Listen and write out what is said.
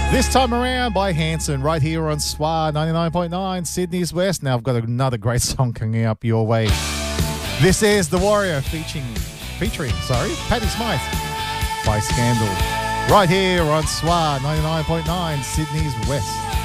This time around by Hanson, right here on SWA 99.9, Sydney's West. Now I've got another great song coming up your way. This is The Warrior featuring Patti Smythe by Scandal. Right here on SWA 99.9, Sydney's West.